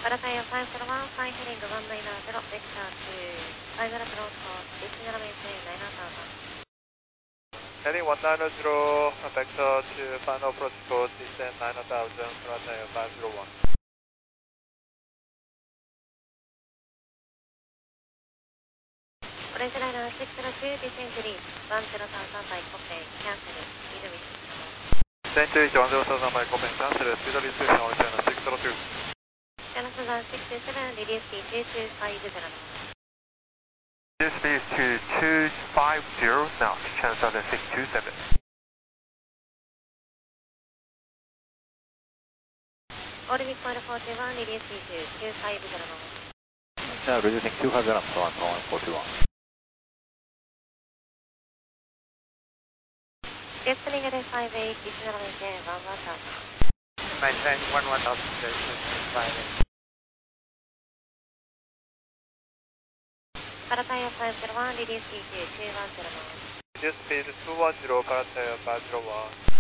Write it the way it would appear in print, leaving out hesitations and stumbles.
Paratayo 501, fly heading 190, vector to 50 approach course, destination maintain 9000. Heading 190, vector to final approach course, descent 9000, Paratayo 501. Orange liner 602, descent to reach 100,000 by Copen, cancel, speed restriction. Descent to reach 100,000 by Copen, cancel, speed restriction, Orange liner 602. Channel 627, release speed 2250. This speed to 250 knots, channel 627. All midpoint 41, release speed to 250. Now reducing 200 knots on 41. Destiny at 58, destination maintain 11,000. Maintain 11,000, destination 58. Paratayo 501, release speed to 210 knots. Reduce speed 210, Paratayo 501.